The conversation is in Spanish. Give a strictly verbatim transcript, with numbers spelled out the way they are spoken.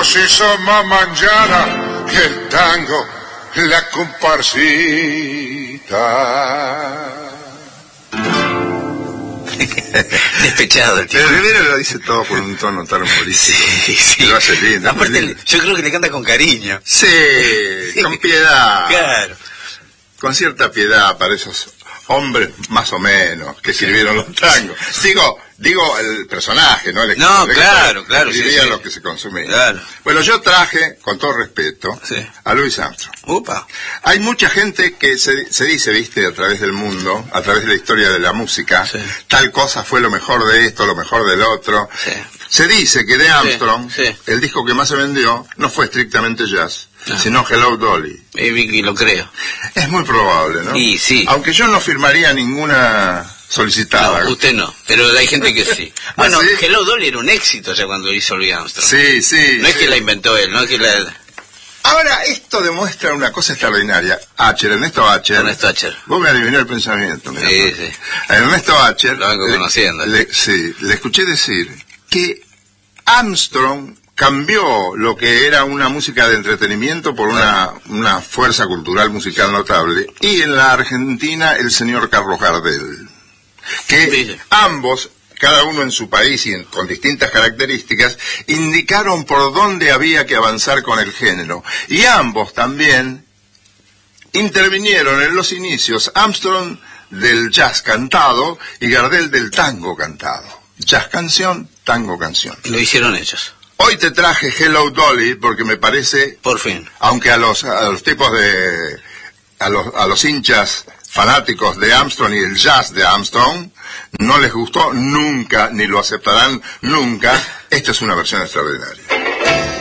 si son más mangiana que el tango, la comparsita. Despechado el tío. Pero Rivera lo dice todo con un tono tan humorístico. Sí, sí. Lo hace lindo. Aparte, lindo. Yo creo que le canta con cariño. Sí, con piedad. Claro. Con cierta piedad para esos hombres más o menos que escribieron los tangos. Digo, digo el personaje, ¿no? El no, el claro, claro. Escribía sí, sí. lo que se consumía. Claro. Bueno, yo traje, con todo respeto, sí. a Louis Armstrong. Upa. Hay mucha gente que se, se dice, viste, a través del mundo, a través de la historia de la música, sí. tal cosa fue lo mejor de esto, lo mejor del otro. Sí. Se dice que de Armstrong, sí, sí. el disco que más se vendió no fue estrictamente jazz, no. sino Hello Dolly. Y lo creo. Es muy probable, ¿no? Y sí. Aunque yo no firmaría ninguna solicitada. No, usted no, pero hay gente que sí. Bueno, ¿Ah, sí? Hello Dolly era un éxito ya cuando hizo Louis Armstrong. Sí, sí. No es sí. que la inventó él, no es que la... Ahora, esto demuestra una cosa extraordinaria. Acher, Ernesto Acher. Ernesto Acher. Vos me adivinó el pensamiento. Mirá, Sí, sí. A Ernesto Acher. Lo vengo le, conociendo. Le, sí, le escuché decir que Armstrong cambió lo que era una música de entretenimiento por una, una fuerza cultural musical notable. Y en la Argentina, el señor Carlos Gardel. Que sí. ambos, cada uno en su país y en, con distintas características, indicaron por dónde había que avanzar con el género. Y ambos también intervinieron en los inicios, Armstrong del jazz cantado y Gardel del tango cantado. Jazz canción, tango canción. Lo hicieron ellos. Hoy te traje Hello Dolly porque me parece, por fin, aunque a los, a los tipos de, a los, a los hinchas fanáticos de Armstrong y el jazz de Armstrong no les gustó nunca, ni lo aceptarán nunca, esta es una versión extraordinaria.